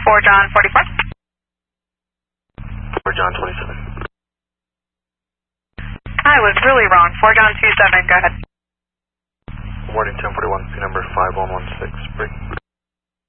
4 John 44. 4 John 27. I was really wrong. 4 John 27, go ahead. Warning 1041, P number 5116, break.